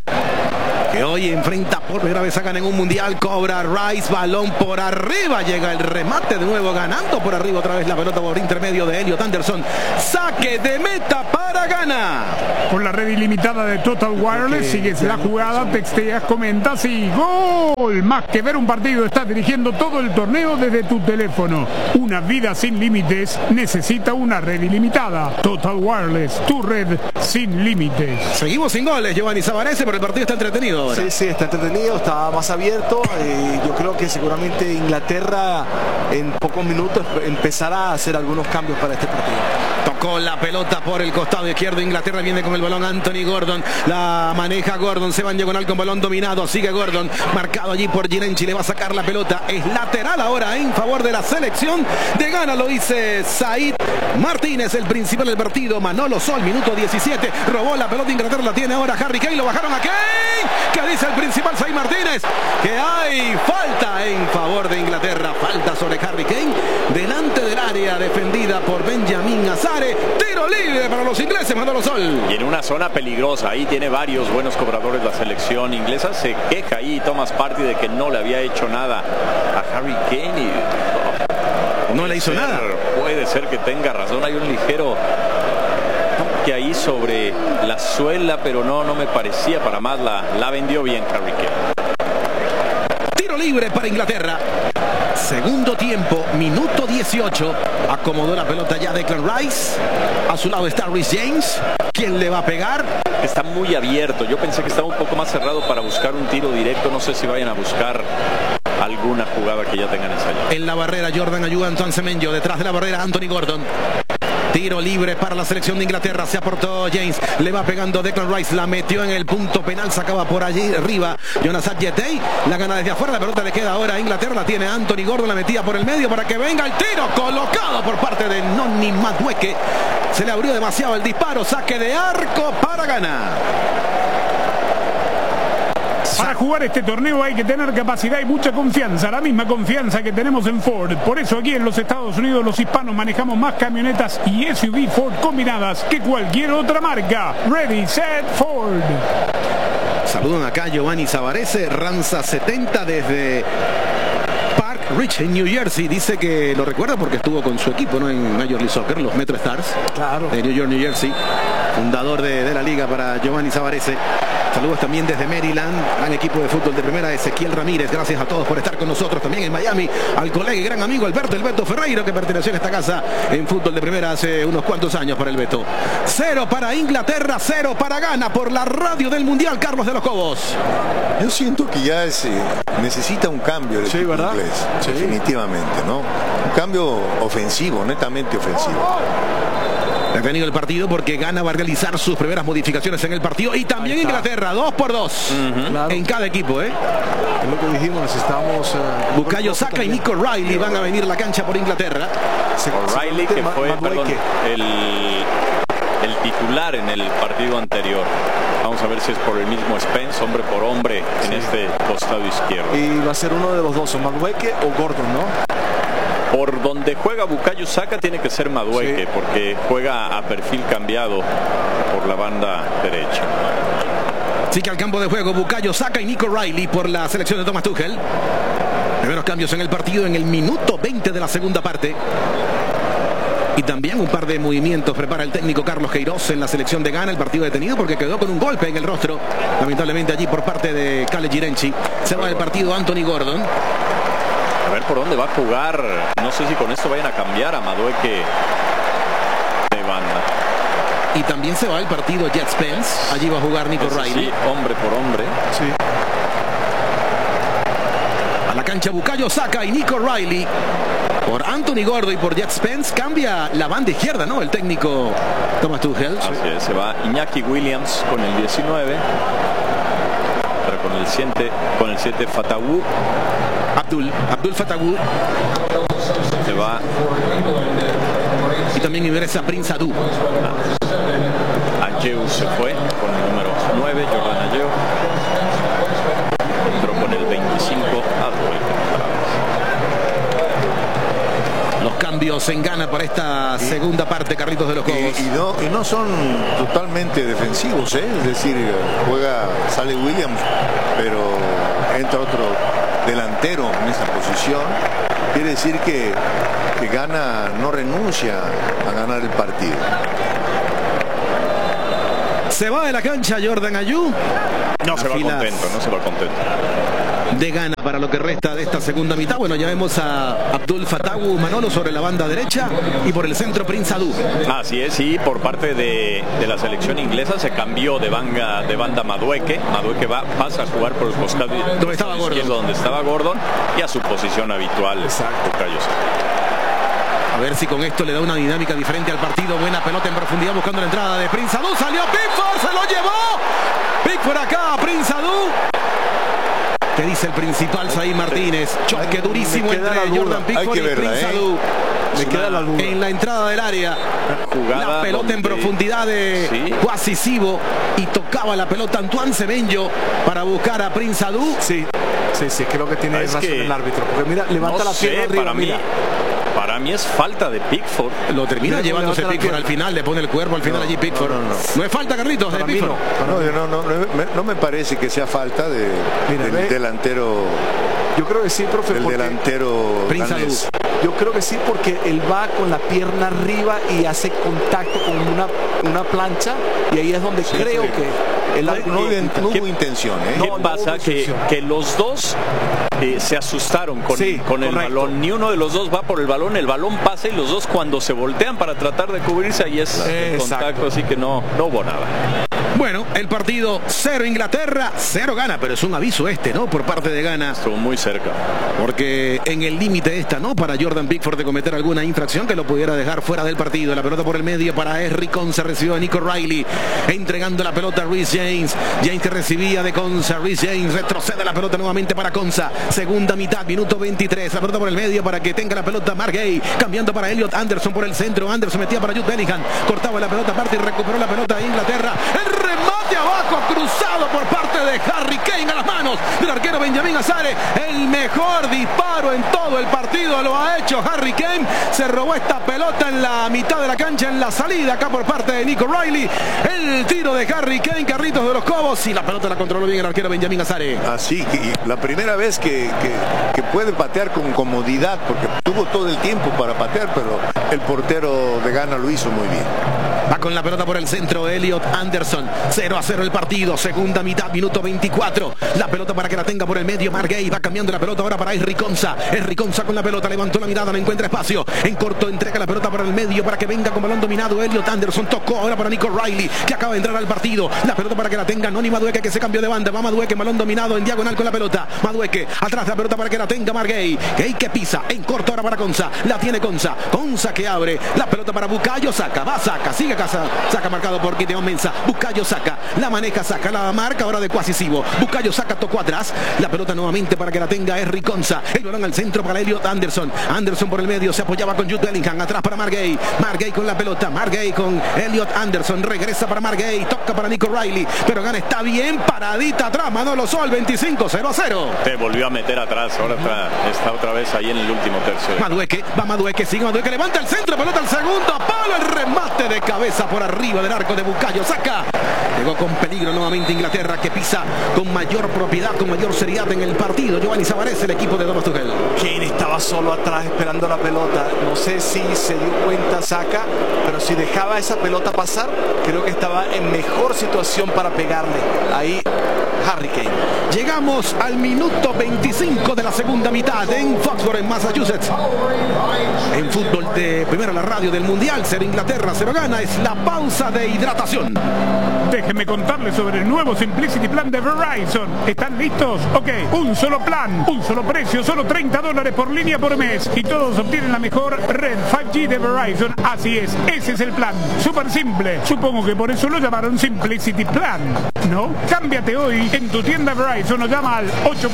que hoy enfrenta por primera vez a Ghana en un mundial. Cobra Rice, balón por arriba, llega el remate de nuevo, ganando por arriba otra vez la pelota por intermedio de Elliot Anderson. Saque de meta para Ghana. Con la red ilimitada de Total Wireless sigues la jugada, texteas, comentas y ¡gol! Más que ver un partido, estás dirigiendo todo el torneo desde tu teléfono. Una vida sin límites necesita una red ilimitada. Total Wireless, tu red sin límites. Seguimos sin goles, Giovanni Savarese, pero el partido está entretenido ahora. Sí, está entretenido, está más abierto. Yo creo que seguramente Inglaterra en pocos minutos empezará a hacer algunos cambios para este partido. Tocó la pelota por el costado izquierdo. Inglaterra viene con el balón. Anthony Gordon la maneja Gordon. Se va en diagonal con balón dominado. Sigue Gordon. Marcado allí por Girenchi. Le va a sacar la pelota. Es lateral ahora en favor de la selección de Ghana. Lo dice Said Martínez, el principal del partido. Manolo Sol, minuto 17. Robó la pelota. Inglaterra la tiene ahora Harry Kane. Lo bajaron a Kane. ¿Qué dice el principal Said Martínez? Que hay falta en favor de Inglaterra. Falta sobre Harry Kane. Delante del área defendida por Benjamin Azare. Tiro libre para los ingleses, Manolo Sol. Y en una zona peligrosa, ahí tiene varios buenos cobradores la selección inglesa. Se queja ahí Thomas Partey de que no le había hecho nada a Harry Kane y no le hizo nada. Puede ser que tenga razón, hay un ligero toque ahí sobre la suela, pero no me parecía para más. La vendió bien Harry Kane. Tiro libre para Inglaterra. Segundo tiempo, minuto 18. Acomodó la pelota ya Declan Rice. A su lado está Reece James. ¿Quién le va a pegar? Está muy abierto. Yo pensé que estaba un poco más cerrado para buscar un tiro directo. No sé si vayan a buscar alguna jugada que ya tengan ensayado. En la barrera Jordan ayuda a Antoine Semenyo. Detrás de la barrera Anthony Gordon. Tiro libre para la selección de Inglaterra. Se aportó James. Le va pegando Declan Rice. La metió en el punto penal. Sacaba por allí arriba Jonas Adjetey. La gana desde afuera. La pelota le queda ahora a Inglaterra. La tiene Anthony Gordon. La metía por el medio para que venga el tiro. Colocado por parte de Noni Madueke. Se le abrió demasiado el disparo. Saque de arco para Ghana. Para jugar este torneo hay que tener capacidad y mucha confianza, la misma confianza que tenemos en Ford. Por eso aquí en los Estados Unidos los hispanos manejamos más camionetas y SUV Ford combinadas que cualquier otra marca. Ready, set, Ford. Saludan acá Giovanni Savarese, Ranza 70 desde Park Ridge en New Jersey. Dice que lo recuerda porque estuvo con su equipo, ¿no?, en Major League Soccer, los Metro Stars, claro, de New York, New Jersey. Fundador de la liga para Giovanni Savarese. Saludos también desde Maryland, gran equipo de fútbol de primera, Ezequiel Ramírez. Gracias a todos por estar con nosotros. También en Miami, al colega y gran amigo Alberto El Beto Ferreiro, que perteneció a esta casa en fútbol de primera hace unos cuantos años para el Beto. 0 para Inglaterra, 0 para Ghana por la radio del Mundial, Carlos de los Cobos. Yo siento que ya necesita un cambio el equipo inglés, definitivamente, ¿no? Un cambio ofensivo, netamente ofensivo. Ha venido el partido porque Ghana va a realizar sus primeras modificaciones en el partido y también Inglaterra, 2 por 2 claro, en cada equipo, Es lo que dijimos, necesitamos Bukayo Saka y Nico Riley van a venir a la cancha por Inglaterra. Riley, que fue el titular en el partido anterior. Vamos a ver si es por el mismo Spence, hombre por hombre, en este costado izquierdo. Y va a ser uno de los dos, o Madueke o Gordon, ¿no? Por donde juega Bukayo Saka tiene que ser Madueke, porque juega a perfil cambiado por la banda derecha. Sí, que al campo de juego Bukayo Saka y Nico Riley por la selección de Thomas Tuchel. Primeros cambios en el partido en el minuto 20 de la segunda parte. Y también un par de movimientos prepara el técnico Carlos Queiroz en la selección de Ghana. El partido detenido porque quedó con un golpe en el rostro, lamentablemente allí por parte de Kale Girenchi. Se va del partido Anthony Gordon. A ver por dónde va a jugar. No sé si con esto vayan a cambiar a Madueke de banda. Y también se va el partido Jet Spence. Allí va a jugar Nico Riley. Sí, hombre por hombre. Sí. A la cancha Bukayo Saka y Nico Riley. Por Anthony Gordon y por Jet Spence cambia la banda izquierda, ¿no? El técnico Thomas Tuchel. Así es, se va Iñaki Williams con el 19. Pero con el 7 Fatawu. Abdul Fatawu. Se va. Y también ingresa Prince Adu. Ayew se fue con el número 9, Jordan Ayew. Entró con el 25 Adu. Los cambios en Ghana para esta segunda parte, Carlitos de los Cobos. Y no son totalmente defensivos, ¿eh? Es decir, sale Williams, pero entra otro delantero en esa posición. Quiere decir que Ghana no renuncia a ganar el partido. Se va de la cancha Jordan Ayew. No se va contento. De Ghana para lo que resta de esta segunda mitad. Bueno, ya vemos a Abdul Fatawu Manolo sobre la banda derecha y por el centro Prince Adu. Así es, y por parte de la selección inglesa se cambió de banda Madueke. Madueke pasa a jugar por el costado izquierdo donde estaba Gordon y a su posición habitual. Exacto. A ver si con esto le da una dinámica diferente al partido. Buena pelota en profundidad buscando la entrada de Prince Adu. Salió Pickford, se lo llevó. Pickford acá, Prince Adu. ¿Qué dice el principal Saí Martínez? Choque durísimo entre Jordan Pickford y Prince Adu. Me queda la duda. En la entrada del área. La pelota en profundidad de Kwasi Sibo y tocaba la pelota Antoine Semenyo para buscar a Prince Adu. Sí, creo que tiene razón el árbitro. Porque mira, levanta la pierna arriba. Para mí es falta de Pickford. Lo termina llevándose Pickford al final, le pone el cuerpo al final allí Pickford. No es falta, Carlitos, de Pickford. No me parece que sea falta del delantero. Yo creo que sí, profe. El delantero Prince Adu. Yo creo que sí, porque él va con la pierna arriba y hace contacto con una plancha y ahí es donde creo que no hubo intención. ¿Qué pasa? Que los dos se asustaron con el balón. Ni uno de los dos va por el balón pasa y los dos cuando se voltean para tratar de cubrirse ahí es el contacto, así que no hubo nada. Bueno, el partido 0 Inglaterra, 0 Ghana, pero es un aviso ¿no? Por parte de Ghana. Estuvo muy cerca. Porque en el límite ¿no? Para Jordan Pickford de cometer alguna infracción que lo pudiera dejar fuera del partido. La pelota por el medio para Henry Konsa, recibió a Nico Riley, entregando la pelota a Reece James. James que recibía de Konsa, Reece James retrocede la pelota nuevamente para Konsa. Segunda mitad, minuto 23, la pelota por el medio para que tenga la pelota Mark Gay, cambiando para Elliot Anderson por el centro. Anderson metía para Jude Bellingham, cortaba la pelota aparte y recuperó la pelota de Inglaterra. El remate abajo, cruzado por parte de Harry Kane a las manos del arquero Benjamin Azare. El mejor disparo en todo el partido lo ha hecho Harry Kane. Se robó esta pelota en la mitad de la cancha, en la salida acá por parte de Nico Riley. El tiro de Harry Kane, Carritos de los Cobos, y la pelota la controló bien el arquero Benjamin Azare. Así, la primera vez que puede patear con comodidad, porque tuvo todo el tiempo para patear, pero el portero de Ghana lo hizo muy bien. Va con la pelota por el centro Elliot Anderson. 0-0 el partido. Segunda mitad, minuto 24. La pelota para que la tenga por el medio Mark Gay. Va cambiando la pelota ahora para Henry Konsa. Henry Konsa con la pelota. Levantó la mirada, no encuentra espacio. En corto entrega la pelota para el medio para que venga con balón dominado Elliot Anderson. Tocó ahora para Nico Riley, que acaba de entrar al partido. La pelota para que la tenga Noni Madueke, que se cambió de banda. Va Madueke, balón dominado en diagonal con la pelota. Madueke atrás la pelota para que la tenga Mark Gay. Gay que pisa. En corto ahora para Konsa. La tiene Konsa. Konsa que abre. La pelota para Bukayo Saka. Va Saka. Sigue casa. Saka marcado por Gideon Mensah. Bukayo Saka. La maneja Saka. La marca ahora de Kwasi Sibo. Bukayo Saka tocó atrás. La pelota nuevamente para que la tenga Henry Konsa. El balón al centro para Elliot Anderson. Anderson por el medio. Se apoyaba con Jude Bellingham. Atrás para Mark Gay. Mark Gay con la pelota. Mark Gay con Elliot Anderson. Regresa para Mark Gay. Toca para Nico Riley. Pero Ghana está bien paradita atrás. Manolo Sol 25-0-0. Se volvió a meter atrás. Ahora está otra vez ahí en el último tercio. Madueke. Va Madueke. Sigue Madueke. Levanta el centro. Pelota al segundo palo. El remate de cabeza cabeza por arriba del arco de Bukayo Saka. Llegó con peligro nuevamente Inglaterra, que pisa con mayor propiedad, con mayor seriedad en el partido. Giovanni Savarese, el equipo de Thomas Tuchel. Kane estaba solo atrás esperando la pelota. No sé si se dio cuenta Saka, pero si dejaba esa pelota pasar, creo que estaba en mejor situación para pegarle. Ahí Harry Kane. Llegamos al minuto 25 de la segunda mitad en Foxborough, en Massachusetts. En fútbol de primera, la radio del Mundial. 0 Inglaterra, 0 Ghana. Es la pausa de hidratación. Déjenme contarles sobre el nuevo Simplicity Plan de Verizon. ¿Están listos? Ok, un solo plan, un solo precio, solo $30 por línea por mes. Y todos obtienen la mejor red 5G de Verizon. Así es, ese es el plan. Súper simple. Supongo que por eso lo llamaron Simplicity Plan, ¿no? Cámbiate hoy en tu tienda Verizon o llama al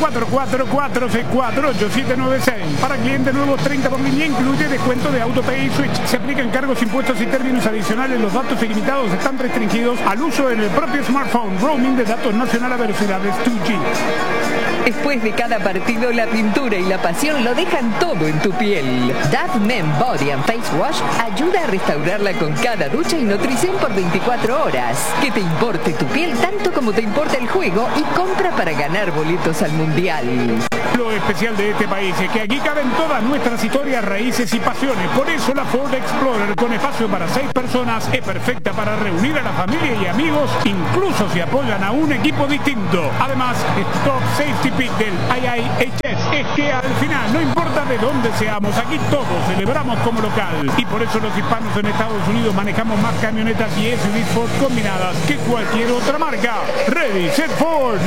844-464-8796. Para clientes nuevos, 30 por línea, incluye descuento de AutoPay y Switch. Se aplican cargos, impuestos y términos adicionales. Los datos ilimitados están restringidos al uso en el propio smartphone. Roaming de datos nacional a velocidades 2G. Después de cada partido, la pintura y la pasión lo dejan todo en tu piel. Dove Men Body and Face Wash ayuda a restaurarla con cada ducha y nutrición por 24 horas. Que te importe tu piel tanto como te importa el juego y compra para ganar boletos al Mundial. Lo especial de este país es que aquí caben todas nuestras historias, raíces y pasiones. Por eso la Ford Explorer, con espacio para 6 personas, es perfecta para reunir a la familia y amigos, incluso si apoyan a un equipo distinto. Además, Stop Safety Pick del IIHS es que al final, no importa de dónde seamos, aquí todos celebramos como local. Y por eso los hispanos en Estados Unidos manejamos más camionetas y SUVs Ford combinadas que cualquier otra marca. Ready, set, Ford.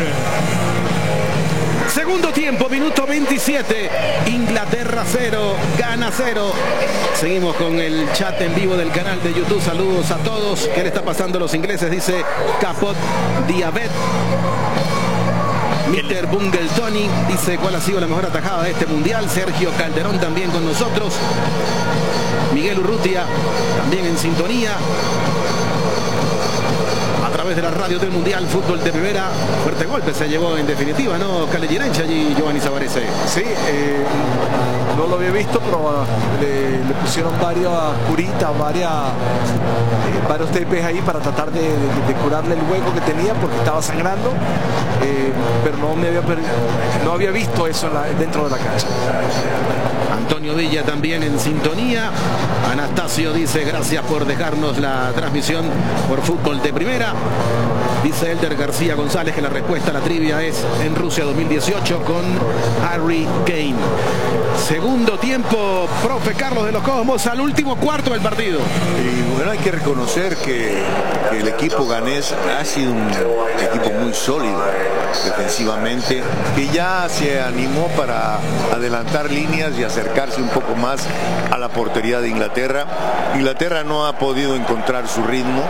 Segundo tiempo, minuto 27. Inglaterra 0, Ghana 0. Seguimos con el chat en vivo del canal de YouTube. Saludos a todos. ¿Qué le está pasando a los ingleses? Dice Capot Diabet. Mr. Bungeltoni dice cuál ha sido la mejor atajada de este mundial. Sergio Calderón también con nosotros. Miguel Urrutia también en sintonía. A través de la radio del Mundial, fútbol de primera. Fuerte golpe se llevó en definitiva, ¿no? Calle Girencha y Giovanni Savarese. Sí, no lo había visto, pero le pusieron varias curitas, varios tapes ahí para tratar de curarle el hueco que tenía porque estaba sangrando, pero no había visto eso dentro de la cancha. Antonio Villa también en sintonía. Anastasio dice gracias por dejarnos la transmisión por fútbol de primera. Dice Elder García González que la respuesta a la trivia es en Rusia 2018 con Harry Kane. Segundo tiempo, profe Carlos de los Cosmos, al último cuarto del partido. Y bueno, hay que reconocer que el equipo ganés ha sido un equipo muy sólido defensivamente, que ya se animó para adelantar líneas y acercarse un poco más a la portería de Inglaterra. Inglaterra no ha podido encontrar su ritmo.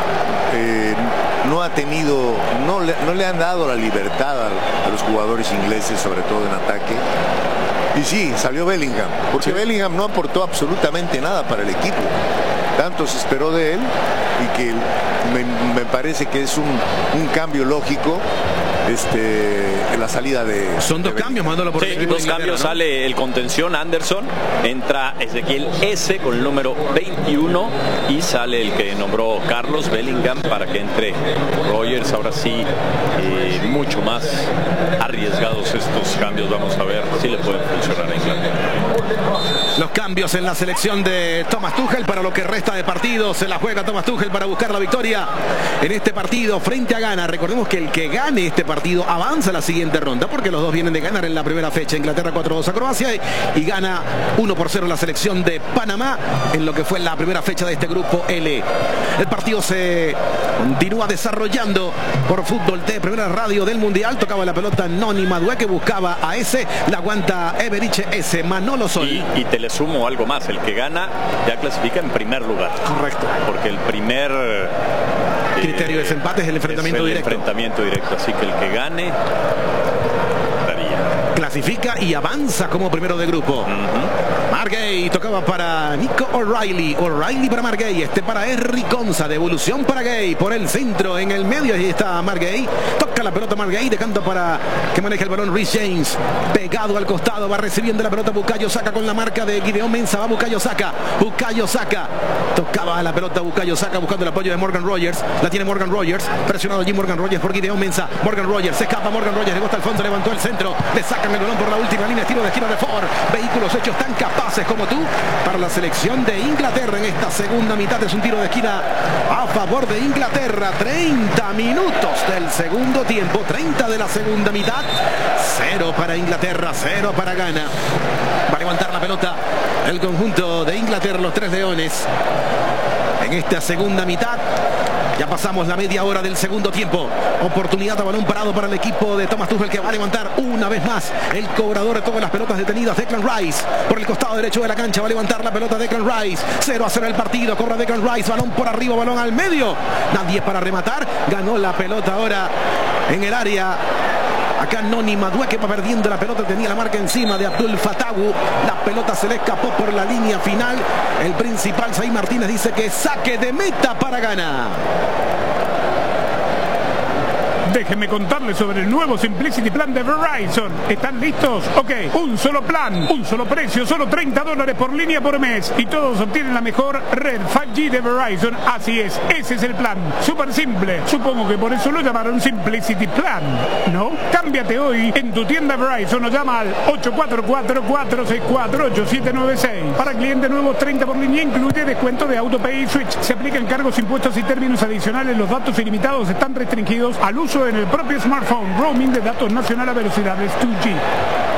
No le han dado la libertad a los jugadores ingleses, sobre todo en ataque. Y sí, salió Bellingham, porque sí, Bellingham no aportó absolutamente nada para el equipo. Tanto se esperó de él y que me parece que es un cambio lógico en la salida de... Son dos cambios, Manolo, por sí, dos cambios, ¿no? Sale el contención Anderson, entra Ezequiel S con el número 21 y sale el que nombró Carlos, Bellingham, para que entre Rogers. Ahora sí, mucho más arriesgados estos cambios. Vamos a ver si le pueden funcionar a Inglaterra. Los cambios en la selección de Thomas Tuchel para lo que resta de partidos. Se la juega Thomas Tuchel para buscar la victoria en este partido frente a Ghana. Recordemos que el que gane este partido avanza a la siguiente ronda, porque los dos vienen de ganar en la primera fecha. Inglaterra 4-2 a Croacia y gana 1-0 la selección de Panamá en lo que fue la primera fecha de este grupo L. El partido se continúa desarrollando por fútbol de primera radio del Mundial. Tocaba la pelota Noni Madué, que buscaba a ese, la aguanta Eberiche S. Manolo Sol. Y te le sumo algo más, el que gana ya clasifica en primer lugar. Correcto. Porque el primer criterio de desempate es el enfrentamiento directo. Así que el que gane daría. Clasifica y avanza como primero de grupo. Margay tocaba para Nico O'Reilly. O'Reilly para Margay. Para Henry Conza. Devolución para Gay. Por el centro, en el medio. Ahí está Margay. Toca la pelota Margay. Decanta para que maneje el balón Rhys James. Pegado al costado. Va recibiendo la pelota Bukayo Saka con la marca de Gideon Mensah. Va Bukayo Saka. Bukayo Saka. Tocaba la pelota Bukayo Saka buscando el apoyo de Morgan Rogers. La tiene Morgan Rogers. Presionado allí Morgan Rogers por Gideon Mensah. Morgan Rogers. Se escapa Morgan Rogers. Llegó hasta el fondo. Levantó el centro. Le sacan el balón por la última línea. Tiro de esquina de Ford. Vehículos hechos tan capaces como tú para la selección de Inglaterra en esta segunda mitad. Es un tiro de esquina a favor de Inglaterra. 30 minutos del segundo tiempo. 30 de la segunda mitad. 0 para Inglaterra. 0 para Ghana. Va a levantar la pelota el conjunto de Inglaterra. Los Tres Leones en esta segunda mitad. Ya pasamos la media hora del segundo tiempo. Oportunidad a balón parado para el equipo de Thomas Tuchel, que va a levantar una vez más el cobrador de todas las pelotas detenidas. Declan Rice por el costado derecho de la cancha. Va a levantar la pelota Declan Rice. 0-0 el partido. Cobra Declan Rice. Balón por arriba, balón al medio. Nadie para rematar. Ganó la pelota ahora en el área. Acá Noni Madueke va perdiendo la pelota. Tenía la marca encima de Abdul Fatawu. La pelota se le escapó por la línea final. El principal, Zaid Martínez, dice que saque de meta para Ghana. Déjenme contarles sobre el nuevo Simplicity Plan de Verizon. ¿Están listos? Ok, un solo plan, un solo precio, solo $30 por línea por mes. Y todos obtienen la mejor red 5G de Verizon. Así es, ese es el plan. Súper simple. Supongo que por eso lo llamaron Simplicity Plan, ¿no? Cámbiate hoy en tu tienda Verizon o llama al 844-464-8796. Para clientes nuevos, 30 por línea, incluye descuento de AutoPay y Switch. Se aplican cargos, impuestos y términos adicionales. Los datos ilimitados están restringidos al uso en el propio smartphone. Roaming de datos nacional a velocidades 2G.